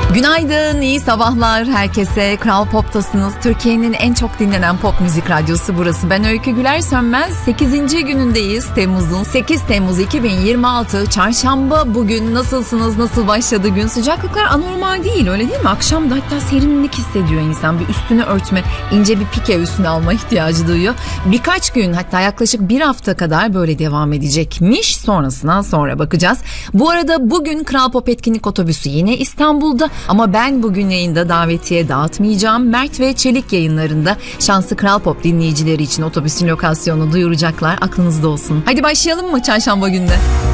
Günaydın, iyi sabahlar herkese. Kral Pop'tasınız. Türkiye'nin en çok dinlenen pop müzik radyosu burası. Ben Öykü Güler Sönmez. 8. günündeyiz Temmuz'un. 8 Temmuz 2026 Çarşamba. Bugün nasılsınız? Nasıl başladı gün? Sıcaklıklar anormal değil, öyle değil mi? Akşamda hatta serinlik hissediyor insan. Bir üstünü örtme, ince bir pike üstüne alma ihtiyacı duyuyor. Birkaç gün, hatta yaklaşık bir hafta kadar böyle devam edecekmiş. Sonrasına sonra bakacağız. Bu arada bugün Kral Pop etkinlik otobüsü yine İstanbul'da. Ama ben bugün yayında davetiye dağıtmayacağım. Mert ve Çelik yayınlarında şanslı Kral Pop dinleyicileri için otobüsün lokasyonunu duyuracaklar. Aklınızda olsun. Hadi başlayalım mı çarşamba günde?